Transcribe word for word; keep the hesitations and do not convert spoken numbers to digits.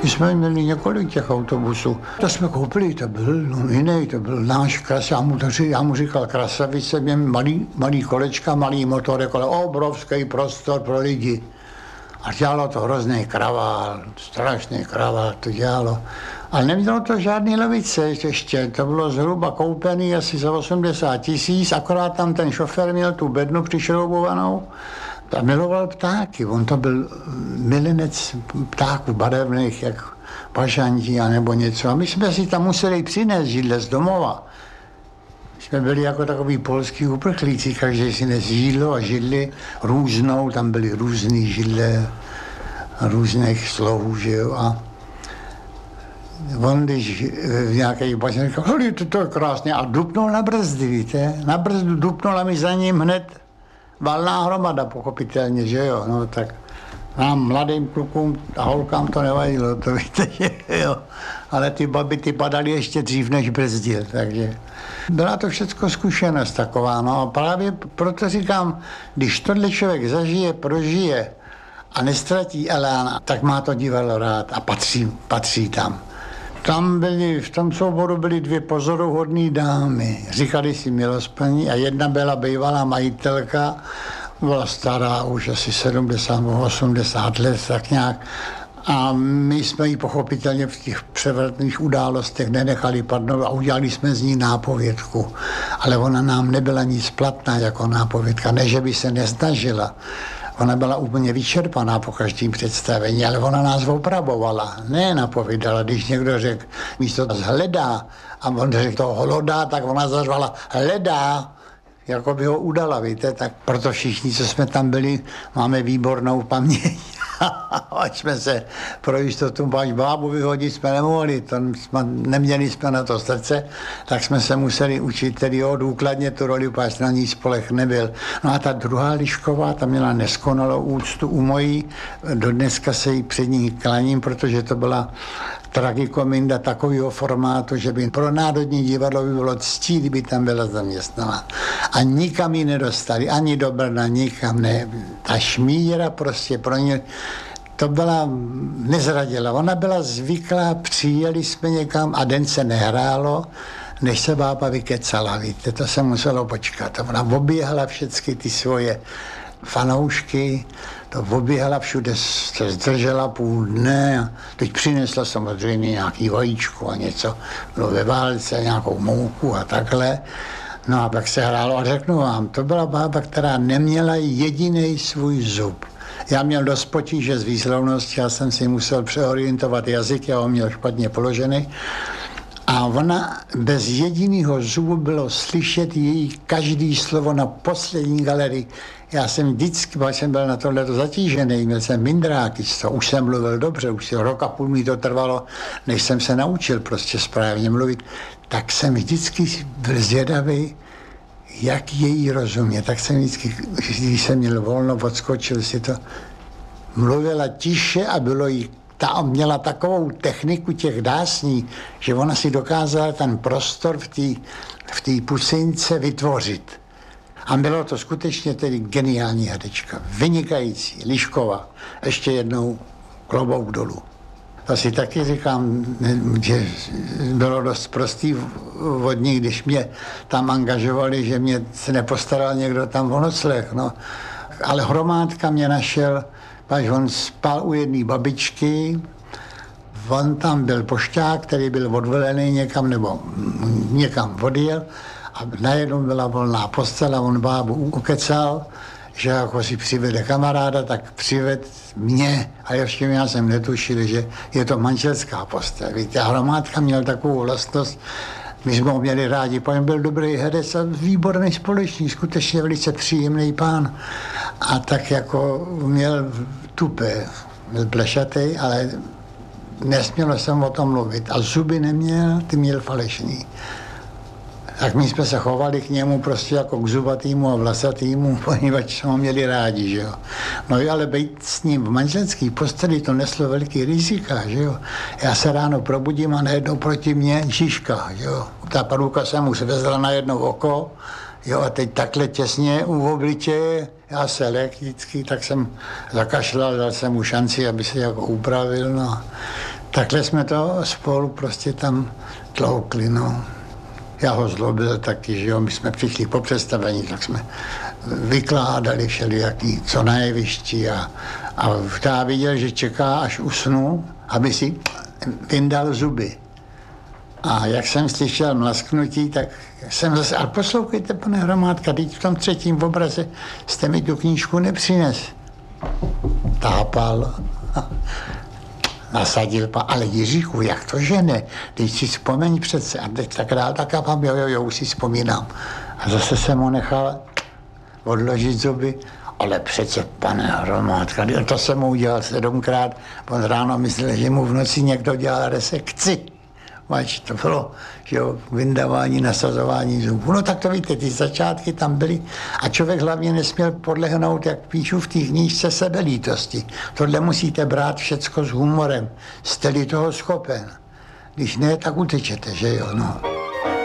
My jsme měli několik těch autobusů. To jsme koupili, to byl no, jiný, to byl náš kras, já mu, to, já mu říkal krasavice, mě malý, malý kolečka, malý motorek, ale obrovský prostor pro lidi. A dělalo to hrozný kravál, strašný kravál to dělalo. Ale nemělo to žádný levice ještě, to bylo zhruba koupený asi za osmdesát tisíc, akorát tam ten šofér měl tu bednu přišroubovanou a miloval ptáky. On to byl milenec ptáků barevných, jak pažantí a nebo něco. A my jsme si tam museli přinést židle z domova. Jsme byli jako takový polský uprchlíci, každý si nes jídlo a židli různou, tam byly různý židle různých slovů, že jo. A on, když v nějaké bažně říkal, hej, to, to je krásně, a dupnul na brzdy, víte, na brzdu dupnul a my za ním hned valná hromada, pochopitelně, že jo, no tak nám mladým klukům a holkám to nevadilo, to víte, že jo, ale ty baby, ty padaly ještě dřív, než brzdil, takže byla to všecko zkušenost taková, no a právě proto říkám, když tohle člověk zažije, prožije a nestratí elán, tak má to divadlo rád a patří, patří tam. Tam byly, v tom souboru byly dvě pozoruhodné dámy, říkali si milosplní a jedna byla bývalá majitelka, byla stará už asi sedmdesát osmdesát let, tak nějak. A my jsme ji pochopitelně v těch převratných událostech nenechali padnout a udělali jsme z ní nápovědku. Ale ona nám nebyla nic platná jako nápovědka, ne, že by se nesnažila. Ona byla úplně vyčerpaná po každém představení, ale ona nás opravovala, ne napovídala. Když někdo řekl, místo hledá, a on řekl to holodá, tak ona zařvala hledá, jako by ho udala, víte, tak proto všichni, co jsme tam byli, máme výbornou paměť. Ať jsme se pro jistotu až bábu vyhodit jsme nemohli, to jsme, neměli jsme na to srdce, tak jsme se museli učit tedy jo, důkladně tu roli, protože na ní spolech nebyl. No a ta druhá Lišková, ta měla neskonalou úctu u mojí, do dneska se jí před ní klaním, protože to byla tragikominda takového formátu, že by pro Národní divadlo by bylo ctí, kdyby tam byla zaměstnaná. A nikam ji nedostali, ani do Brna, nikam ne. Ta šmíra prostě pro ně, to byla, nezradila. Ona byla zvyklá, přijeli jsme někam a den se nehrálo, než se bába vykecala, víte, to se muselo počkat. Ona oběhla všechny ty svoje fanoušky, to oběhala všude, se zdržela půl dne a teď přinesla samozřejmě nějaký vajíčko a něco, bylo ve válce, nějakou mouku a takhle. No a pak se hrálo a řeknu vám, to byla bába, která neměla jediný svůj zub. Já měl dost potíže z výslovnosti, já jsem si musel přeorientovat jazyk, já ho měl špatně položený. A ona bez jediného zubu bylo slyšet její každý slovo na poslední galerii. Já jsem vždycky, když jsem byl na tohle zatížený, měl jsem mindráky, to už jsem mluvil dobře, už si rok a půl mi to trvalo, než jsem se naučil prostě správně mluvit, tak jsem vždycky byl zvědavý, jak její rozumě. Tak jsem vždycky, když jsem měl volno, odskočil si to, mluvila tiše a bylo jí, ta měla takovou techniku těch dásní, že ona si dokázala ten prostor v té v té pusince vytvořit. A bylo to skutečně tedy geniální herečka, vynikající, Lišková. Ještě jednou klobouk dolů. To si taky říkám, že bylo dost prostý od ní, když mě tam angažovali, že mě se nepostaral někdo tam o nocleh. No. Ale Hromádka mě našel, až on spal u jedné babičky, on tam byl pošťák, který byl odvolený někam, nebo někam odjel, a najednou byla volná postel a on bábu ukecal, že jako si přivede kamaráda, tak přived mě. A ještě já jsem netušil, že je to manželská postel. Víte, a Hromádka měl takovou vlastnost, my jsme ho měli rádi, protože byl dobrý herec a výborný společník, skutečně velice příjemný pán. A tak jako měl tupé, byl plešatý, ale nesmělo jsem o tom mluvit. A zuby neměl, ty měl falešný. Tak my jsme se chovali k němu prostě jako k zubatýmu a vlasatýmu, poněvadž jsme ho měli rádi, že jo. No jo, ale být s ním v manželský posteli, to neslo velký rizika, že jo. Já se ráno probudím a najednou proti mně šiška, že jo. Ta paruka se mu svezla na jedno oko, jo, a teď takhle těsně u obličeje, já se lék vždycky, tak jsem zakašlal, dal jsem mu šanci, aby se jako upravil, no. takhle jsme to spolu prostě tam tloukli, no. Já ho zlobil taky, že jo, my jsme přišli po představení, tak jsme vykládali všelijaký, co na jevišti a, a já viděl, že čeká, až usnu, aby si vyndal zuby. A jak jsem slyšel mlasknutí, tak jsem zase, ale poslouchejte, pane Hromádka, teď v tom třetím obraze jste mi tu knížku nepřines. Tápal, nasadil, ale Jiříku, jak to že ne? Teď si vzpomeň přece, a teď tak dál, tak a pám, jo, jo, jo, už si vzpomínám. A zase jsem ho nechal odložit zuby, ale přece, pane Hromádka, to jsem mu udělal sedmkrát, on ráno myslel, že mu v noci někdo dělal resekci. Mač, to bylo, že jo, vyndávání, nasazování zubů. No tak to víte, ty začátky tam byly a člověk hlavně nesměl podlehnout, jak píšu v té knížce, sebelítosti. Tohle musíte brát všecko s humorem. Jste-li toho schopen. Když ne, tak utečete, že jo, no.